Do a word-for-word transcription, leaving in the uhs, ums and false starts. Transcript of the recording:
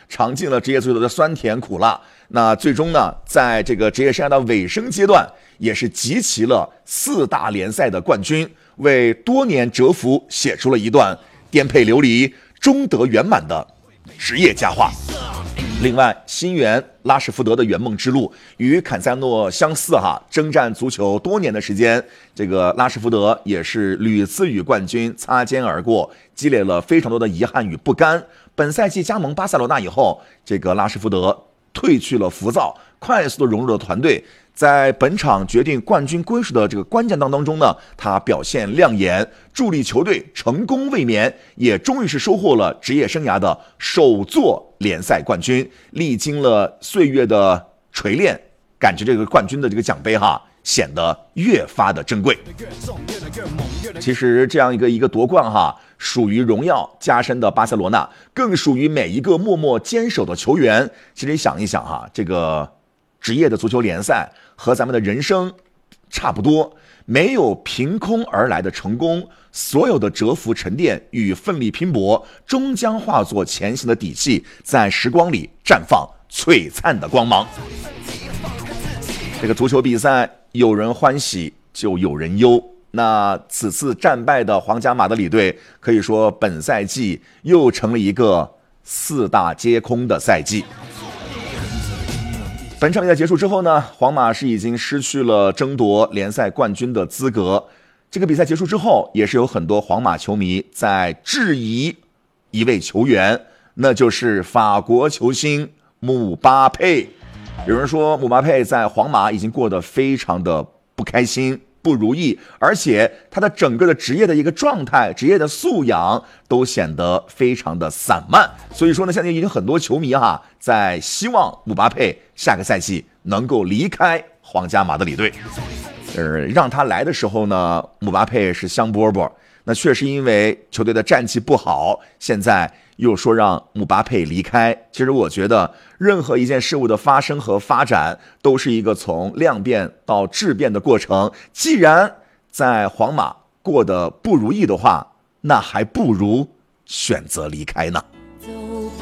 尝尽了职业足球的酸甜苦辣。那最终呢，在这个职业生涯的尾声阶段，也是集齐了四大联赛的冠军，为多年蛰伏写出了一段颠沛流离、终得圆满的职业佳话。另外，新援拉什福德的圆梦之路与坎塞诺相似哈，征战足球多年的时间，这个拉什福德也是屡次与冠军擦肩而过，积累了非常多的遗憾与不甘。本赛季加盟巴塞罗那以后，这个拉什福德褪去了浮躁，快速的融入了团队。在本场决定冠军归属的这个关键当中呢，他表现亮眼，助力球队成功卫冕，也终于是收获了职业生涯的首座联赛冠军。历经了岁月的锤炼，感觉这个冠军的这个奖杯哈，显得越发的珍贵。其实这样一个一个夺冠哈，属于荣耀加身的巴塞罗那，更属于每一个默默坚守的球员。其实想一想哈，这个职业的足球联赛和咱们的人生差不多，没有凭空而来的成功，所有的蛰伏沉淀与奋力拼搏，终将化作前行的底气，在时光里绽放璀璨的光芒。这个足球比赛，有人欢喜就有人忧。那此次战败的皇家马德里队，可以说本赛季又成了一个四大皆空的赛季。本场比赛结束之后呢，皇马是已经失去了争夺联赛冠军的资格。这个比赛结束之后，也是有很多皇马球迷在质疑一位球员，那就是法国球星姆巴佩。有人说姆巴佩在皇马已经过得非常的不开心、不如意，而且他的整个的职业的一个状态、职业的素养都显得非常的散漫。所以说呢，现在已经很多球迷哈在希望姆巴佩下个赛季能够离开皇家马德里队。呃，让他来的时候呢，姆巴佩是香饽饽。那确实因为球队的战绩不好，现在又说让姆巴佩离开。其实我觉得任何一件事物的发生和发展都是一个从量变到质变的过程。既然在皇马过得不如意的话，那还不如选择离开呢。